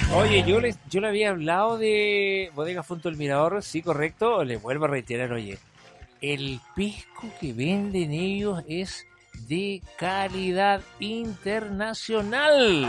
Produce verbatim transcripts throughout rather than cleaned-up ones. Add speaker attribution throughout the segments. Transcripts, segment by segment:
Speaker 1: Oye, yo les, yo le había hablado de Bodega Funto El Mirador, sí, correcto. Les vuelvo a reiterar, oye, el pisco que venden ellos es de calidad internacional.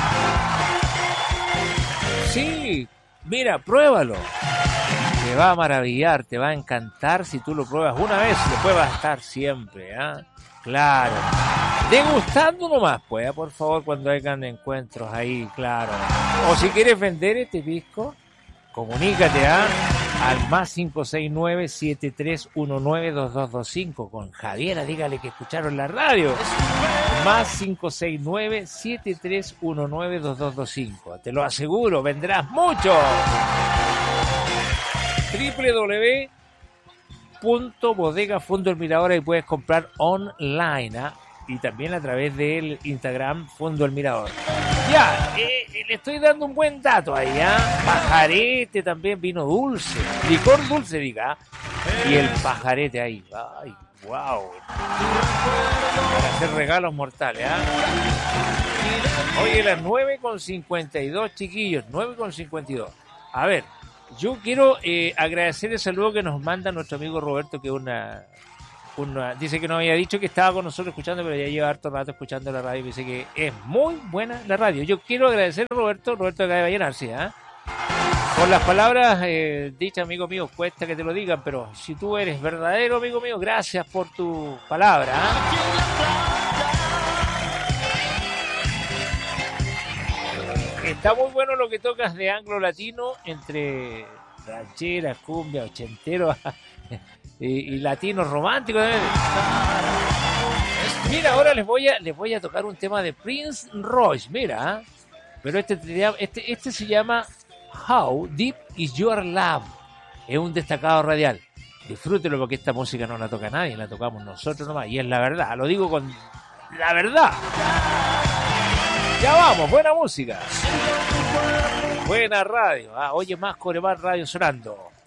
Speaker 1: Sí, mira, pruébalo. Te va a maravillar, te va a encantar si tú lo pruebas una vez, después va a estar siempre, ¿ah? ¿eh? Claro. Degustando nomás, pues, ¿eh? Por favor, cuando hagan encuentros ahí, claro. O si quieres vender este pisco, comunícate a al más cinco seis nueve, siete tres uno nueve, dos dos dos cinco con Javiera, dígale que escucharon la radio. Más cinco seis nueve, siete tres uno nueve, dos dos dos cinco. Te lo aseguro, vendrás mucho. doble u doble u doble u punto bodega funto el mirador y puedes comprar online, ¿eh? Y también a través del Instagram Fundo El Mirador. Ya, eh, le estoy dando un buen dato ahí, ¿eh? Pajarete también, vino dulce, licor dulce, diga. Y el pajarete ahí, ay, wow. Para hacer regalos mortales, ¿ah? ¿eh? Oye, las nueve con cincuenta y dos, chiquillos, nueve con cincuenta y dos. A ver, yo quiero eh, agradecer el saludo que nos manda nuestro amigo Roberto, que es una... Una, dice que no había dicho que estaba con nosotros escuchando, pero ya lleva harto rato escuchando la radio y dice que es muy buena la radio. Yo quiero agradecer a Roberto, Roberto acá de Vallenarse, ¿eh? Por las palabras eh, dichas, amigo mío, cuesta que te lo digan, pero si tú eres verdadero, amigo mío, gracias por tu palabra, ¿eh? Está muy bueno lo que tocas de anglo-latino entre ranchera, cumbia, ochentero y, y latino romántico. Mira, ahora les voy a les voy a tocar un tema de Prince Royce, mira, ¿eh? Pero este, este este se llama How Deep Is Your Love. Es un destacado radial. Disfrútelo porque esta música no la toca nadie, la tocamos nosotros nomás. Y es la verdad, lo digo con la verdad. Ya vamos, buena música. Buena radio. Ah, oye, más Coremar Radio sonando.